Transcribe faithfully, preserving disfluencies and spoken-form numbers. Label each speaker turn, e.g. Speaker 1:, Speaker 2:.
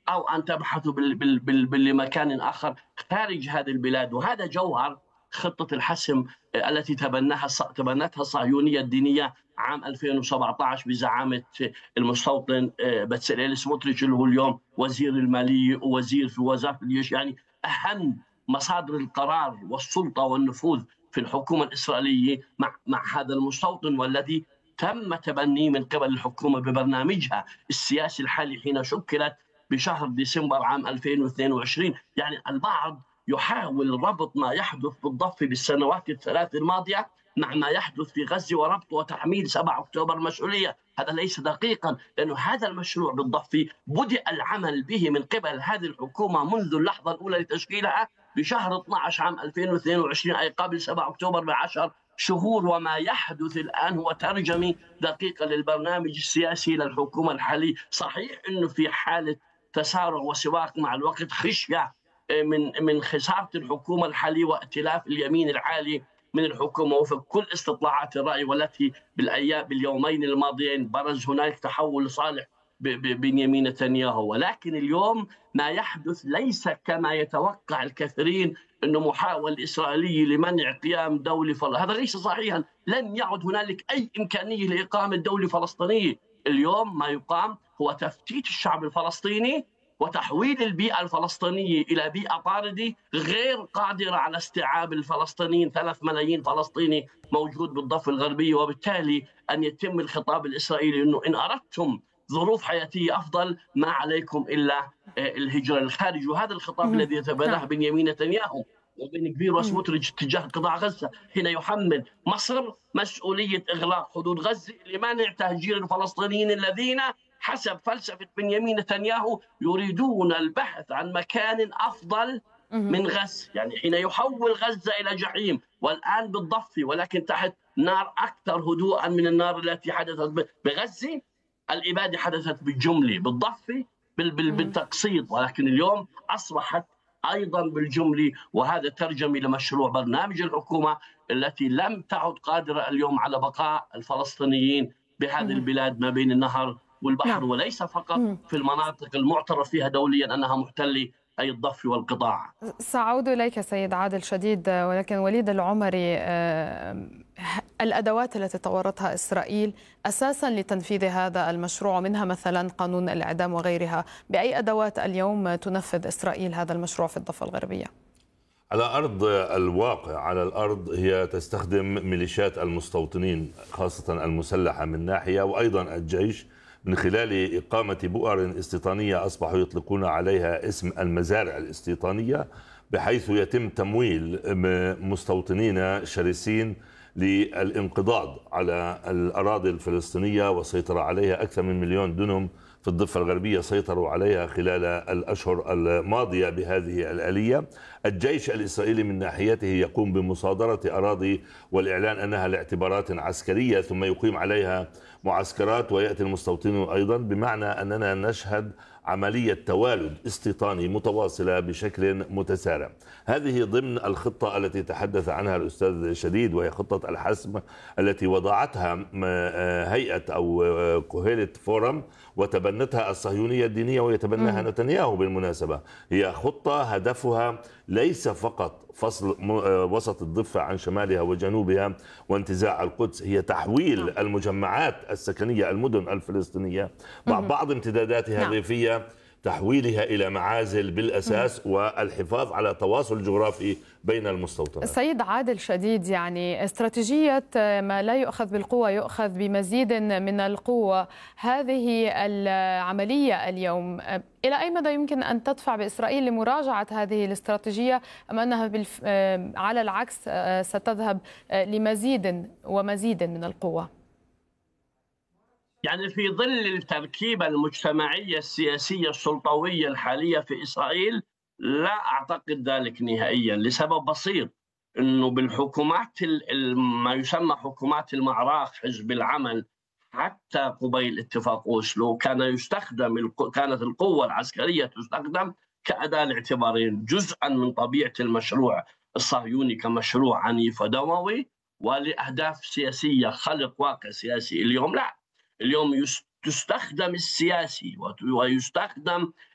Speaker 1: أو أن تبحثوا بال- بال- بال- بمكان آخر خارج هذه البلاد. وهذا جوهر خطة الحسم التي تبناها تبنتها الصهيونية الدينية عام ألفين وسبعة عشر بزعامة المستوطن بتسليل سموتريتش اللي هو اليوم وزير المالية ووزير في وزارة الجيش، يعني أهم مصادر القرار والسلطة والنفوذ في الحكومة الإسرائيلية مع مع هذا المستوطن، والذي تم تبنيه من قبل الحكومة ببرنامجها السياسي الحالي حين شكلت بشهر ديسمبر عام ألفين واثنين وعشرين. يعني البعض يحاول ربط ما يحدث بالضفة بالسنوات الثلاث الماضية مع ما يحدث في غزة وربط وتحميل سبعة أكتوبر مسؤولية. هذا ليس دقيقا، لأنه هذا المشروع بالضفة بدأ العمل به من قبل هذه الحكومة منذ اللحظة الأولى لتشكيلها بشهر اثني عشر عام ألفين واثنين وعشرين، أي قبل سبعة أكتوبر بعشر شهور. وما يحدث الآن هو ترجمة دقيقة للبرنامج السياسي للحكومة الحالية. صحيح أنه في حالة تسارع وسواق مع الوقت خشية من من خسارة الحكومة الحالية وائتلاف اليمين العالي من الحكومة وفق كل استطلاعات الرأي، والتي بالأيام باليومين الماضيين برز هناك تحول لصالح بنيامين نتنياهو. ولكن اليوم ما يحدث ليس كما يتوقع الكثيرين أنه محاولة إسرائيلية لمنع قيام دولة فلسطينية. هذا ليس صحيحا. لن يعد هنالك أي إمكانية لإقامة دولة فلسطينية. اليوم ما يقام هو تفتيت الشعب الفلسطيني وتحويل البيئة الفلسطينية إلى بيئة طاردة غير قادرة على استيعاب الفلسطينيين. ثلاث ملايين فلسطيني موجود بالضفة الغربية، وبالتالي أن يتم الخطاب الإسرائيلي أنه إن أردتم ظروف حياتية أفضل ما عليكم إلا الهجرة للخارج. وهذا الخطاب الذي يتبناه بنيامين نتنياهو وبن كبير وسموتريتش تجاه قطاع غزة، حين يحمل مصر مسؤولية إغلاق حدود غزة لمنع تهجير الفلسطينيين الذين حسب فلسفة بنيامين نتنياهو يريدون البحث عن مكان أفضل من غزة. يعني حين يحول غزة إلى جحيم والآن بالضفة، ولكن تحت نار أكثر هدوءا من النار التي حدثت بغزة. الإبادة حدثت بالجملة بالضفة بالتقسيط، ولكن اليوم أصبحت أيضا بالجملة. وهذا ترجم إلى مشروع برنامج الحكومة التي لم تعد قادرة اليوم على بقاء الفلسطينيين بهذه البلاد ما بين النهر والبحر، وليس فقط في المناطق المعترف فيها دوليا أنها محتلة أي الضفة والقطاع.
Speaker 2: سأعود إليك سيد عادل شديد، ولكن وليد العمري، الأدوات التي طورتها إسرائيل أساسا لتنفيذ هذا المشروع، منها مثلا قانون الإعدام وغيرها، بأي أدوات اليوم تنفذ إسرائيل هذا المشروع في الضفة الغربية؟
Speaker 3: على أرض الواقع، على الأرض هي تستخدم ميليشيات المستوطنين خاصة المسلحة من ناحية، وأيضا الجيش من خلال إقامة بؤر استيطانية أصبحوا يطلقون عليها اسم المزارع الاستيطانية، بحيث يتم تمويل مستوطنين شرسين للانقضاض على الأراضي الفلسطينية والسيطرة عليها. أكثر من مليون دنم في الضفة الغربية سيطروا عليها خلال الأشهر الماضية بهذه الآلية. الجيش الإسرائيلي من ناحيته يقوم بمصادرة أراضي والإعلان أنها لاعتبارات عسكرية، ثم يقيم عليها معسكرات ويأتي المستوطنون أيضا، بمعنى أننا نشهد عملية توالد استيطاني متواصلة بشكل متسارع. هذه ضمن الخطة التي تحدث عنها الأستاذ شديد، وهي خطة الحسم التي وضعتها هيئة أو كوهيلت فورم وتبنتها الصهيونية الدينية ويتبناها نتنياهو بالمناسبة. هي خطة هدفها ليس فقط فصل وسط الضفة عن شمالها وجنوبها وانتزاع القدس، هي تحويل المجمعات السكنية المدن الفلسطينية مع بعض امتداداتها الريفية، تحويلها إلى معازل بالأساس والحفاظ على تواصل جغرافي بين المستوطنات.
Speaker 2: سيد عادل شديد، يعني استراتيجية ما لا يؤخذ بالقوة يؤخذ بمزيد من القوة، هذه العملية اليوم إلى أي مدى يمكن أن تدفع بإسرائيل لمراجعة هذه الاستراتيجية، أم أنها بالف... على العكس ستذهب لمزيد ومزيد من القوة؟
Speaker 1: يعني في ظل التركيبة المجتمعية السياسية السلطوية الحالية في إسرائيل لا أعتقد ذلك نهائيا، لسبب بسيط، أنه بالحكومات ما يسمى حكومات المعراق حزب العمل حتى قبيل اتفاق أوسلو كان يستخدم كانت القوة العسكرية تستخدم كأداة لاعتبارين: جزءا من طبيعة المشروع الصهيوني كمشروع عنيف ودموي ولأهداف سياسية خلق واقع سياسي. اليوم لا، اليوم تستخدم السياسي ويستخدم